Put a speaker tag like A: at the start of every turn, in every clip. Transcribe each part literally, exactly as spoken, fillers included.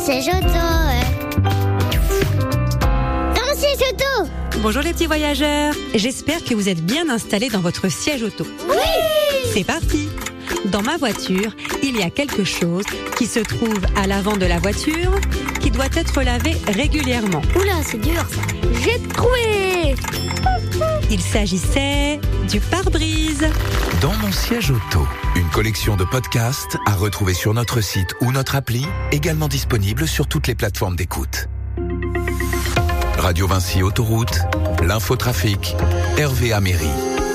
A: C'est Joto, ouais. Non, c'est Joto.
B: Bonjour les petits voyageurs. J'espère que vous êtes bien installés dans votre siège auto.
A: Oui.
B: C'est parti. Dans ma voiture, il y a quelque chose qui se trouve à l'avant de la voiture qui doit être lavé régulièrement.
A: Oula, c'est dur ça. J'ai trouvé.
B: Il s'agissait du pare-brise.
C: Dans mon siège auto, une collection de podcasts à retrouver sur notre site ou notre appli, également disponible sur toutes les plateformes d'écoute. Radio Vinci Autoroute, l'infotrafic, Hervé Améry.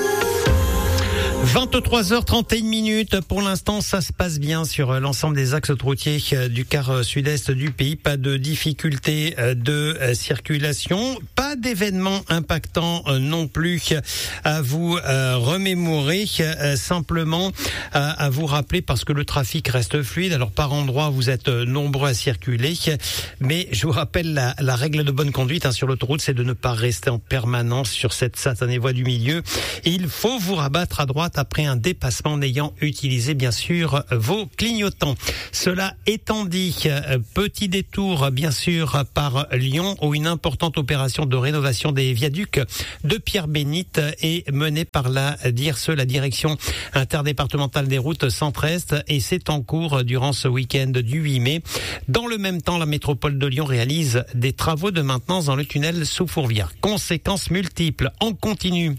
D: vingt-trois heures trente et une minutes. Pour l'instant, ça se passe bien sur l'ensemble des axes routiers du quart sud-est du pays. Pas de difficultés de circulation. Pas d'événements impactants non plus à vous remémorer. Simplement à vous rappeler, parce que le trafic reste fluide. Alors par endroits, vous êtes nombreux à circuler. Mais je vous rappelle la, la règle de bonne conduite hein, sur l'autoroute, c'est de ne pas rester en permanence sur cette satanée voie du milieu. Il faut vous rabattre à droite après un dépassement n'ayant utilisé bien sûr vos clignotants. Cela étant dit, petit détour bien sûr par Lyon où une importante opération de rénovation des viaducs de Pierre-Bénite est menée par la D I R S E, la direction interdépartementale des routes centre-est, et c'est en cours durant ce week-end du huit mai. Dans le même temps, la métropole de Lyon réalise des travaux de maintenance dans le tunnel sous Fourvière. Conséquences multiples en continu.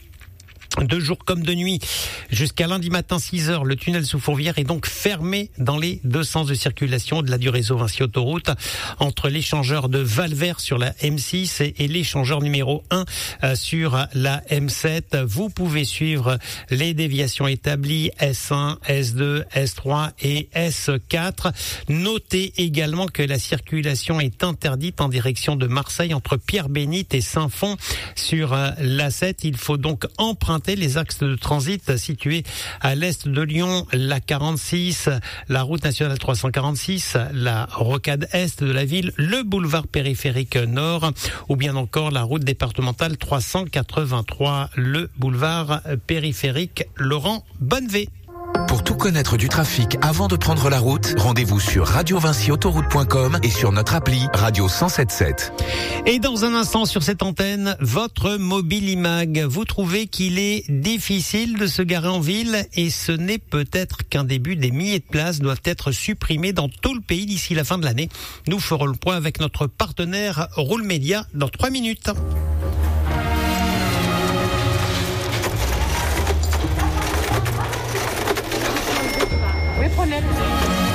D: De jour comme de nuit, jusqu'à lundi matin six heures, le tunnel sous Fourvière est donc fermé dans les deux sens de circulation de la du réseau Vinci Autoroute, entre l'échangeur de Valvert sur la M six et l'échangeur numéro un sur la M sept. Vous pouvez suivre les déviations établies S un, S deux, S trois et S quatre. Notez également que la circulation est interdite en direction de Marseille entre Pierre-Bénite et Saint-Fond sur l'A sept. Il faut donc emprunter les axes de transit situés à l'est de Lyon, la quarante-six, la route nationale trois cent quarante-six, la rocade est de la ville, le boulevard périphérique nord, ou bien encore la route départementale trois cent quatre-vingt-trois, le boulevard périphérique Laurent Bonnevé.
C: Pour tout connaître du trafic avant de prendre la route, rendez-vous sur radio vinci autoroute point com et sur notre appli Radio cent soixante-dix-sept.
D: Et dans un instant sur cette antenne, votre Mobilimag. Vous trouvez qu'il est difficile de se garer en ville et ce n'est peut-être qu'un début. Des milliers de places doivent être supprimées dans tout le pays d'ici la fin de l'année. Nous ferons le point avec notre partenaire Roule Média dans trois minutes.
E: Oui, prenez.